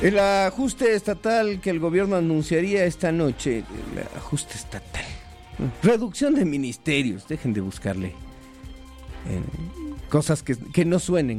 El ajuste estatal que el gobierno anunciaría esta noche, el ajuste estatal, reducción de ministerios, dejen de buscarle cosas que no suenen.